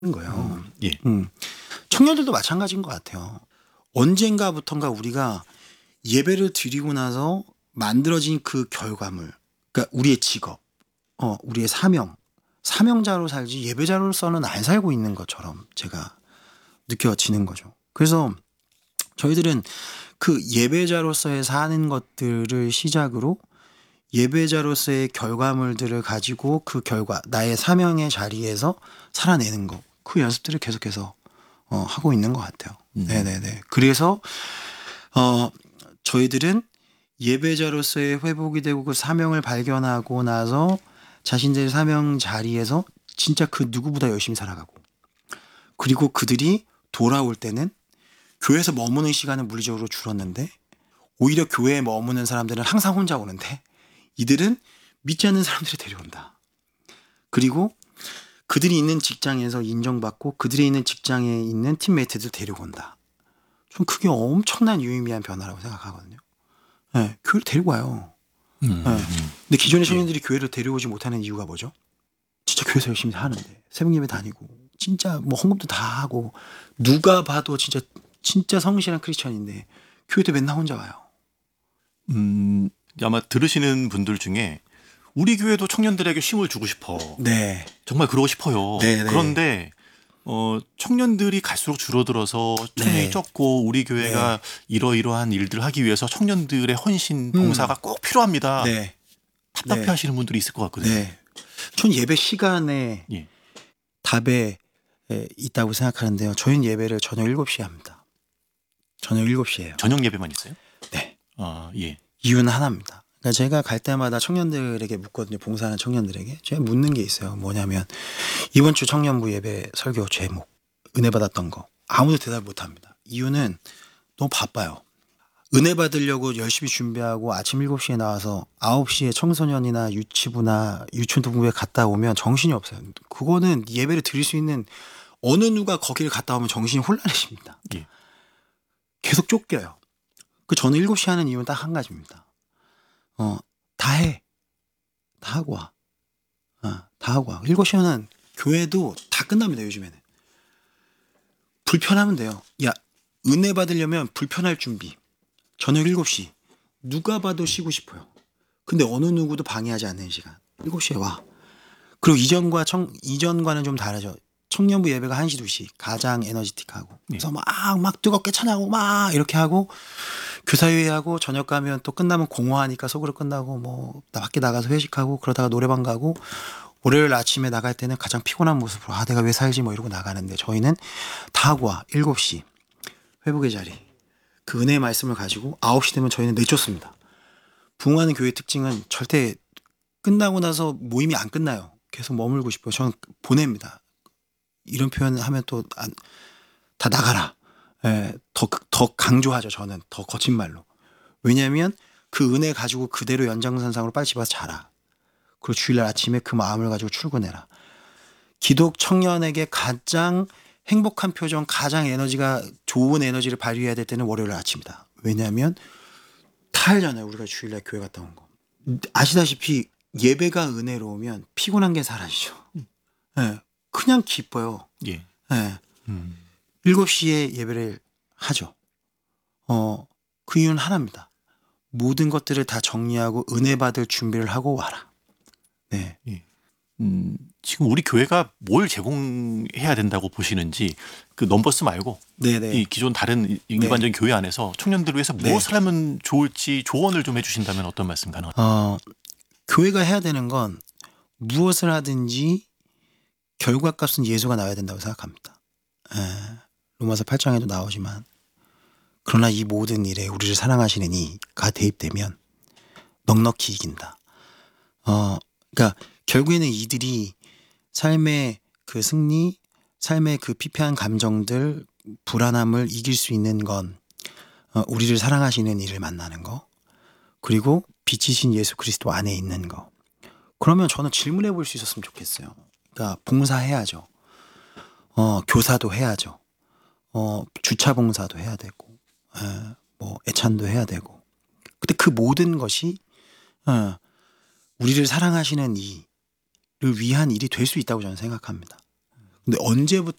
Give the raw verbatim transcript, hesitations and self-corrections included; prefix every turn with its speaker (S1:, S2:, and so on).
S1: 거예요.
S2: 음. 예.
S1: 음. 청년들도 마찬가지인 것 같아요. 언젠가부턴가 우리가 예배를 드리고 나서 만들어진 그 결과물, 그러니까 우리의 직업, 어, 우리의 사명, 사명자로 살지 예배자로서는 안 살고 있는 것처럼 제가 느껴지는 거죠. 그래서 저희들은 그 예배자로서의 사는 것들을 시작으로 예배자로서의 결과물들을 가지고 그 결과, 나의 사명의 자리에서 살아내는 거, 그 연습들을 계속해서 어, 하고 있는 것 같아요.
S2: 음.
S1: 네네네. 그래서 어, 저희들은 예배자로서의 회복이 되고 그 사명을 발견하고 나서 자신들의 사명 자리에서 진짜 그 누구보다 열심히 살아가고, 그리고 그들이 돌아올 때는 교회에서 머무는 시간은 물리적으로 줄었는데 오히려 교회에 머무는 사람들은 항상 혼자 오는데 이들은 믿지 않는 사람들을 데려온다. 그리고 그들이 있는 직장에서 인정받고 그들이 있는 직장에 있는 팀메이트들 데려온다. 좀 그게 엄청난 유의미한 변화라고 생각하거든요. 네, 교회를 데리고 와요.
S2: 음.
S1: 네.
S2: 음.
S1: 근데 기존의 청년들이 교회를 데려오지 못하는 이유가 뭐죠? 진짜 교회에서 열심히 하는데 새벽 예배 다니고 진짜 뭐 헌금도 다 하고 누가 봐도 진짜 진짜 성실한 크리스천인데 교회도 맨날 혼자 와요.
S2: 음. 아마 들으시는 분들 중에 우리 교회도 청년들에게 쉼을 주고 싶어.
S1: 네.
S2: 정말 그러고 싶어요.
S1: 네네.
S2: 그런데 어, 청년들이 갈수록 줄어들어서 청년이
S1: 네.
S2: 적고 우리 교회가 이러이러한 일들을 하기 위해서 청년들의 헌신, 봉사가 꼭 필요합니다.
S1: 네.
S2: 답답해
S1: 네.
S2: 하시는 분들이 있을 것 같거든요.
S1: 네. 전 예배 시간에
S2: 예.
S1: 답에 에, 있다고 생각하는데요. 저희는 예배를 저녁 일곱 시에 합니다. 저녁 일곱 시에요.
S2: 저녁 예배만 있어요?
S1: 네.
S2: 아, 예.
S1: 이유는 하나입니다. 그러니까 제가 갈 때마다 청년들에게 묻거든요. 봉사하는 청년들에게. 제가 묻는 게 있어요. 뭐냐면 이번 주 청년부 예배 설교 제목, 은혜 받았던 거. 아무도 대답 못 합니다. 이유는 너무 바빠요. 은혜 받으려고 열심히 준비하고 아침 일곱 시에 나와서 아홉 시에 청소년이나 유치부나 유치원 동부에 갔다 오면 정신이 없어요. 그거는 예배를 드릴 수 있는 어느 누가 거기를 갔다 오면 정신이 혼란해집니다.
S2: 예.
S1: 계속 쫓겨요. 그 저는 일곱 시 하는 이유는 딱 한 가지입니다. 어, 다 해. 다 하고 와. 어, 다 하고 와. 일곱 시는 교회도 다 끝납니다, 요즘에는. 불편하면 돼요. 야, 은혜 받으려면 불편할 준비. 저녁 일곱 시. 누가 봐도 쉬고 싶어요. 근데 어느 누구도 방해하지 않는 시간. 일곱 시에 와. 그리고 이전과 청, 이전과는 좀 다르죠. 청년부 예배가 한 시, 두 시. 가장 에너지틱하고. 그래서 막, 막 뜨겁게 찬양하고 막 이렇게 하고 교사회의하고 저녁 가면 또 끝나면 공허하니까 속으로 끝나고 뭐 밖에 나가서 회식하고 그러다가 노래방 가고 월요일 아침에 나갈 때는 가장 피곤한 모습으로 아 내가 왜 살지 뭐 이러고 나가는데 저희는 다 하고 와. 일곱 시. 회복의 자리. 그 은혜의 말씀을 가지고 아홉 시 되면 저희는 내쫓습니다. 부흥하는 교회의 특징은 절대 끝나고 나서 모임이 안 끝나요. 계속 머물고 싶어요. 저는 보냅니다. 이런 표현을 하면 또 다 나가라. 예, 더, 더 강조하죠. 저는 더 거친 말로. 왜냐하면 그 은혜 가지고 그대로 연장선상으로 빨리 집어서 자라. 그리고 주일날 아침에 그 마음을 가지고 출근해라. 기독 청년에게 가장 행복한 표정, 가장 에너지가 좋은 에너지를 발휘해야 될 때는 월요일 아침이다. 왜냐하면 다 알잖아요. 우리가 주일날 교회 갔다 온 거. 아시다시피 예배가 은혜로우면 피곤한 게 사라지죠. 예, 그냥 기뻐요.
S2: 예.
S1: 예.
S2: 음.
S1: 일곱 시에 예배를 하죠. 어, 그 이유는 하나입니다. 모든 것들을 다 정리하고 은혜 받을 준비를 하고 와라. 네.
S2: 예. 음, 지금 우리 교회가 뭘 제공해야 된다고 보시는지 그 넘버스 말고
S1: 네네.
S2: 이 기존 다른 일반적인 교회 안에서 청년들을 위해서
S1: 네.
S2: 무엇을 하면 좋을지 조언을 좀 해주신다면 어떤 말씀 가능할까요?
S1: 어, 교회가 해야 되는 건 무엇을 하든지 결과값은 예수가 나와야 된다고 생각합니다. 에, 로마서 팔 장에도 나오지만 그러나 이 모든 일에 우리를 사랑하시는 이가 대입되면 넉넉히 이긴다. 어, 그러니까 결국에는 이들이 삶의 그 승리, 삶의 그 피폐한 감정들, 불안함을 이길 수 있는 건 어, 우리를 사랑하시는 이를 만나는 거, 그리고 빛이신 예수 그리스도 안에 있는 거. 그러면 저는 질문해 볼 수 있었으면 좋겠어요. 그러니까 봉사해야죠. 어, 교사도 해야죠. 어, 주차 봉사도 해야 되고, 에, 뭐 애찬도 해야 되고. 근데 그 모든 것이 어, 우리를 사랑하시는 이를 위한 일이 될 수 있다고 저는 생각합니다. 근데 언제부터